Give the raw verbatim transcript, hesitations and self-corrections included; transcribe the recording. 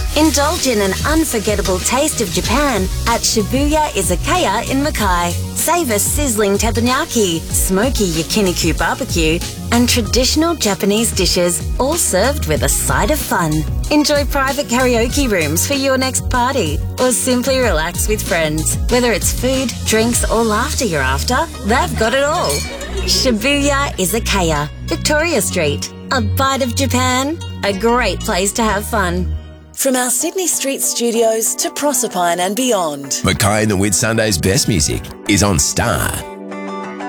Indulge in an unforgettable taste of Japan at Shibuya Izakaya in Mackay. Savour sizzling teppanyaki, smoky yakiniku barbecue, and traditional Japanese dishes, all served with a side of fun. Enjoy private karaoke rooms for your next party, or simply relax with friends. Whether it's food, drinks, or laughter you're after, they've got it all. Shibuya Izakaya, Victoria Street. A bite of Japan, a great place to have fun. From our Sydney Street studios to Proserpine and beyond, Mackay and the Whitsundays' best music is on Star